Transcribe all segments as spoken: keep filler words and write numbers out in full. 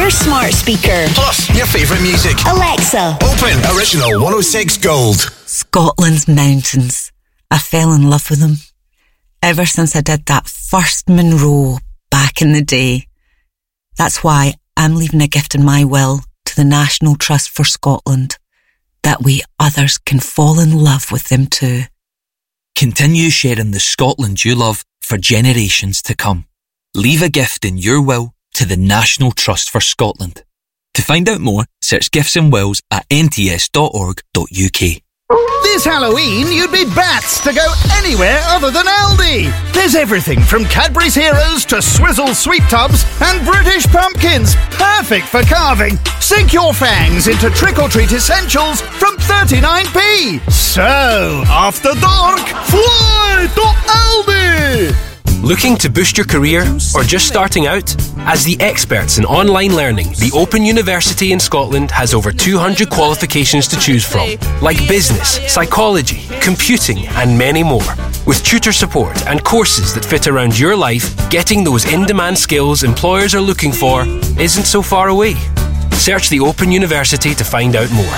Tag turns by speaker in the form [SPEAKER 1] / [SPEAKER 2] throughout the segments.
[SPEAKER 1] your smart speaker.
[SPEAKER 2] Plus, your favourite music.
[SPEAKER 1] Alexa.
[SPEAKER 2] Open Original one oh six Gold.
[SPEAKER 3] Scotland's mountains. I fell in love with them. Ever since I did that first Monroe back in the day. That's why I'm leaving a gift in my will to the National Trust for Scotland. That way others can fall in love with them too.
[SPEAKER 4] Continue sharing the Scotland you love for generations to come. Leave a gift in your will to the National Trust for Scotland. To find out more, search Gifts and Wills at n t s dot org dot u k.
[SPEAKER 5] This Halloween, you'd be bats to go anywhere other than Aldi. There's everything from Cadbury's Heroes to Swizzle Sweet Tubs and British Pumpkins. Perfect for carving. Sink your fangs into trick-or-treat essentials from thirty-nine p. So, after dark, fly to Aldi!
[SPEAKER 6] Looking to boost your career or just starting out? As the experts in online learning, the Open University in Scotland has over two hundred qualifications to choose from, like business, psychology, computing and many more. With tutor support and courses that fit around your life, getting those in-demand skills employers are looking for isn't so far away. Search the Open University to find out more.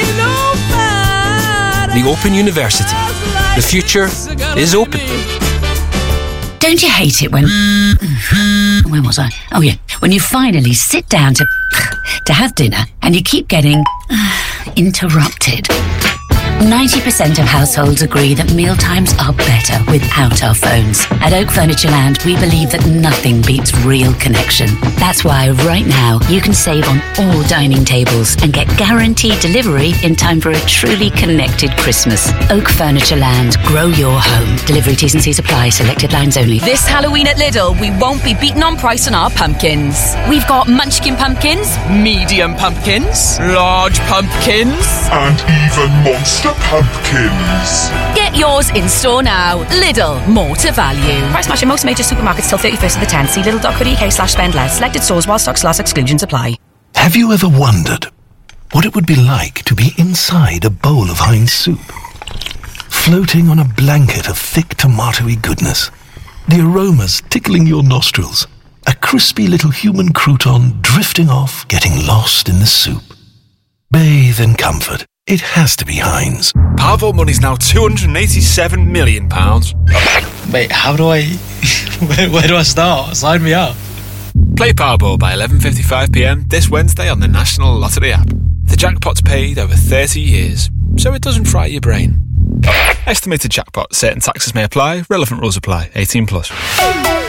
[SPEAKER 6] The Open University. The future is open.
[SPEAKER 7] Don't you hate it when... Where was I? Oh, yeah. When you finally sit down to... to have dinner and you keep getting... interrupted. ninety percent of households agree that mealtimes are better without our phones. At Oak Furniture Land, we believe that nothing beats real connection. That's why right now you can save on all dining tables and get guaranteed delivery in time for a truly connected Christmas. Oak Furniture Land. Grow your home. Delivery T's and C's apply. Selected lines only.
[SPEAKER 8] This Halloween at Lidl, we won't be beaten on price on our pumpkins. We've got munchkin pumpkins, medium pumpkins, large pumpkins,
[SPEAKER 9] and even monster pumpkins.
[SPEAKER 8] Get yours in store now. Lidl, more to value. Price match in most major supermarkets till thirty-first of the tenth. See lidl dot co dot u k slash spend less. Selected stores while stocks last. Exclusions apply.
[SPEAKER 10] Have you ever wondered what it would be like to be inside a bowl of Heinz soup? Floating on a blanket of thick tomatoey goodness. The aromas tickling your nostrils. A crispy little human crouton drifting off, getting lost in the soup. Bathe in comfort. It has to be Heinz.
[SPEAKER 11] Powerball money's now two hundred eighty-seven million pounds.
[SPEAKER 12] Wait, how do I... where, where do I start? Sign me up.
[SPEAKER 11] Play Powerball by eleven fifty-five p m this Wednesday on the National Lottery app. The jackpot's paid over thirty years, so it doesn't fry your brain. Estimated jackpot. Certain taxes may apply. Relevant rules apply. eighteen plus.